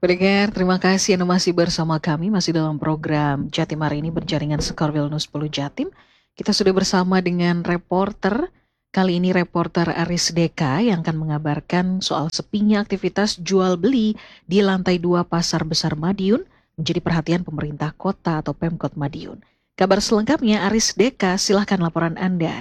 Pendengar, terima kasih Anda masih bersama kami, masih dalam program Jatim hari ini berjaringan Sekor Wilno 10 Jatim. Kita sudah bersama dengan reporter, kali ini reporter Aris Deka yang akan mengabarkan soal sepinya aktivitas jual beli di lantai 2 Pasar Besar Madiun menjadi perhatian pemerintah kota atau Pemkot Madiun. Kabar selengkapnya Aris Deka, silahkan laporan Anda.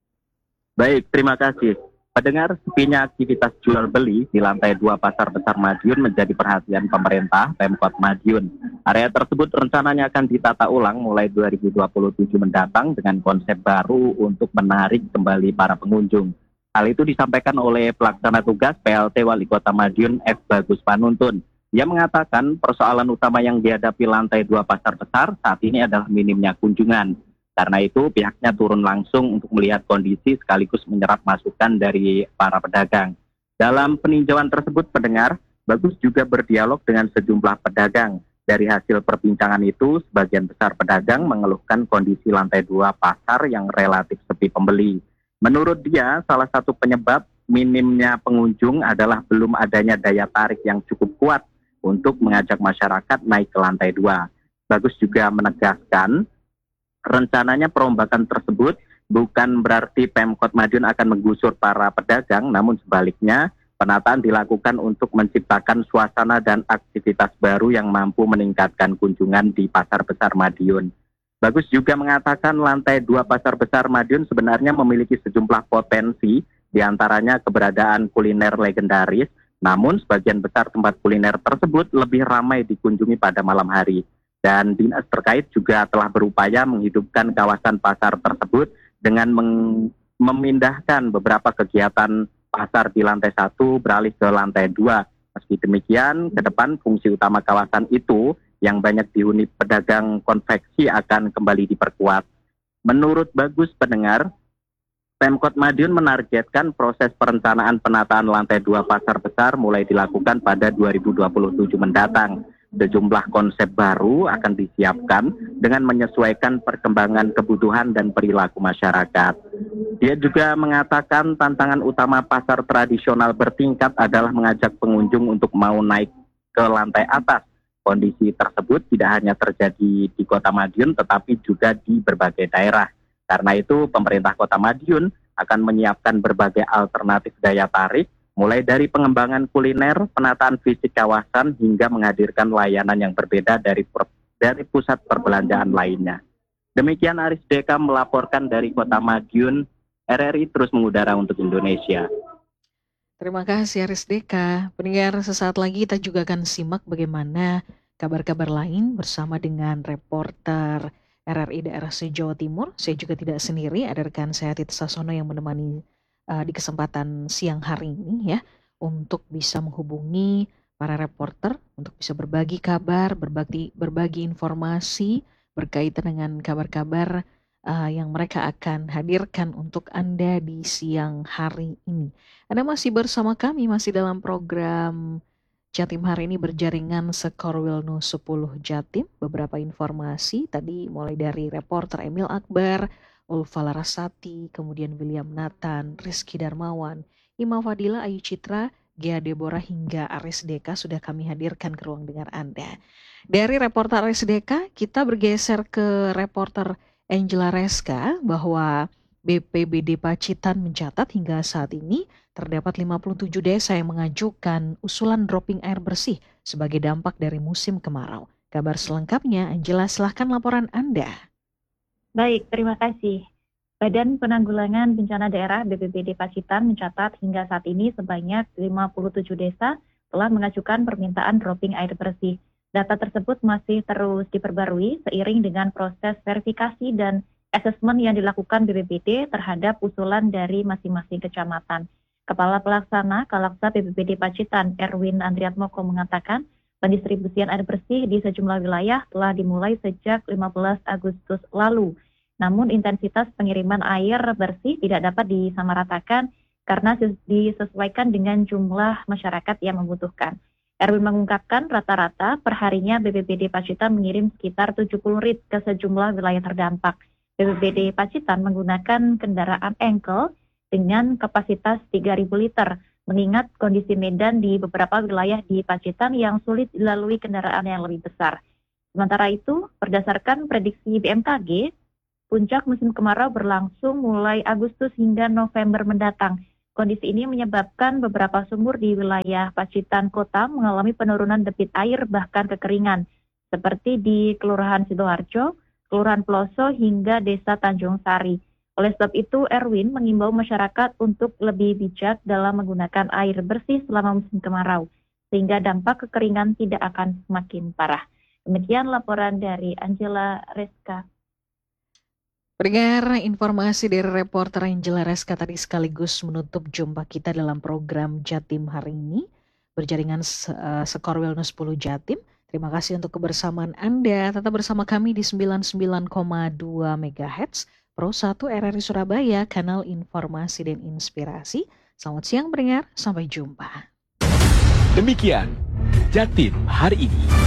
Baik, terima kasih. Pendengar, sepinya aktivitas jual beli di lantai 2 Pasar Besar Madiun menjadi perhatian pemerintah Pemkot Madiun. Area tersebut rencananya akan ditata ulang mulai 2027 mendatang dengan konsep baru untuk menarik kembali para pengunjung. Hal itu disampaikan oleh pelaksana tugas PLT Wali Kota Madiun F. Bagus Panuntun. Dia mengatakan persoalan utama yang dihadapi lantai 2 Pasar Besar saat ini adalah minimnya kunjungan. Karena itu pihaknya turun langsung untuk melihat kondisi sekaligus menyerap masukan dari para pedagang. Dalam peninjauan tersebut pendengar, Bagus juga berdialog dengan sejumlah pedagang. Dari hasil perbincangan itu, sebagian besar pedagang mengeluhkan kondisi lantai 2 pasar yang relatif sepi pembeli. Menurut dia, salah satu penyebab minimnya pengunjung adalah belum adanya daya tarik yang cukup kuat untuk mengajak masyarakat naik ke lantai 2. Bagus juga menegaskan rencananya perombakan tersebut bukan berarti Pemkot Madiun akan menggusur para pedagang, namun sebaliknya penataan dilakukan untuk menciptakan suasana dan aktivitas baru yang mampu meningkatkan kunjungan di Pasar Besar Madiun. Bagus juga mengatakan lantai 2 Pasar Besar Madiun sebenarnya memiliki sejumlah potensi, diantaranya keberadaan kuliner legendaris, namun sebagian besar tempat kuliner tersebut lebih ramai dikunjungi pada malam hari. Dan dinas terkait juga telah berupaya menghidupkan kawasan pasar tersebut dengan memindahkan beberapa kegiatan pasar di lantai 1 beralih ke lantai 2. Meski demikian, ke depan fungsi utama kawasan itu yang banyak dihuni pedagang konveksi akan kembali diperkuat. Menurut Bagus pendengar, Pemkot Madiun menargetkan proses perencanaan penataan lantai 2 pasar besar mulai dilakukan pada 2027 mendatang. Sejumlah konsep baru akan disiapkan dengan menyesuaikan perkembangan kebutuhan dan perilaku masyarakat. Dia juga mengatakan tantangan utama pasar tradisional bertingkat adalah mengajak pengunjung untuk mau naik ke lantai atas. Kondisi tersebut tidak hanya terjadi di Kota Madiun tetapi juga di berbagai daerah. Karena itu pemerintah Kota Madiun akan menyiapkan berbagai alternatif daya tarik mulai dari pengembangan kuliner, penataan fisik kawasan, hingga menghadirkan layanan yang berbeda dari pusat perbelanjaan lainnya. Demikian Aris Deka melaporkan dari Kota Madiun, RRI terus mengudara untuk Indonesia. Terima kasih Aris Deka. Pendengar, sesaat lagi kita juga akan simak bagaimana kabar-kabar lain bersama dengan reporter RRI daerah Jawa Timur. Saya juga tidak sendiri, ada rekan saya Tita Sasono yang menemani di kesempatan siang hari ini ya, untuk bisa menghubungi para reporter untuk bisa berbagi kabar, berbagi informasi berkaitan dengan kabar-kabar yang mereka akan hadirkan untuk Anda di siang hari ini. Anda masih bersama kami, masih dalam program Jatim hari ini berjaringan Sekor Wilno 10 Jatim. Beberapa informasi tadi mulai dari reporter Emil Akbar, Ulfa Larasati, kemudian William Nathan, Rizky Darmawan, Ima Fadila, Ayu Citra, Gia Deborah hingga Aris Deka sudah kami hadirkan ke ruang dengar Anda. Dari reporter Aris Deka, kita bergeser ke reporter Angela Reska bahwa BPBD Pacitan mencatat hingga saat ini terdapat 57 desa yang mengajukan usulan dropping air bersih sebagai dampak dari musim kemarau. Kabar selengkapnya, Angela, silahkan laporan Anda. Baik, terima kasih. Badan Penanggulangan Bencana Daerah BPBD Pacitan mencatat hingga saat ini sebanyak 57 desa telah mengajukan permintaan dropping air bersih. Data tersebut masih terus diperbarui seiring dengan proses verifikasi dan asesmen yang dilakukan BPBD terhadap usulan dari masing-masing kecamatan. Kepala Pelaksana Kalaksa BPBD Pacitan, Erwin Andriatmoko mengatakan, pendistribusian air bersih di sejumlah wilayah telah dimulai sejak 15 Agustus lalu. Namun intensitas pengiriman air bersih tidak dapat disamaratakan karena disesuaikan dengan jumlah masyarakat yang membutuhkan. Erwin mengungkapkan rata-rata perharinya BPBD Pacitan mengirim sekitar 70 rit ke sejumlah wilayah terdampak. BPBD Pacitan menggunakan kendaraan engkel dengan kapasitas 3.000 liter. mengingat kondisi medan di beberapa wilayah di Pacitan yang sulit dilalui kendaraan yang lebih besar. Sementara itu, berdasarkan prediksi BMKG, puncak musim kemarau berlangsung mulai Agustus hingga November mendatang. Kondisi ini menyebabkan beberapa sumur di wilayah Pacitan Kota mengalami penurunan debit air bahkan kekeringan, seperti di Kelurahan Sidoarjo, Kelurahan Peloso, hingga Desa Tanjung Sari. Oleh sebab itu, Erwin mengimbau masyarakat untuk lebih bijak dalam menggunakan air bersih selama musim kemarau, sehingga dampak kekeringan tidak akan semakin parah. Demikian laporan dari Angela Reska. Pendengar, informasi dari reporter Angela Reska tadi sekaligus menutup jumpa kita dalam program Jatim hari ini, berjaringan Skor Wellness 10 Jatim. Terima kasih untuk kebersamaan Anda. Tetap bersama kami di 99,2 MHz. Pro 1 RRI Surabaya, kanal informasi dan inspirasi. Selamat siang pendengar, sampai jumpa. Demikian Jatim hari ini.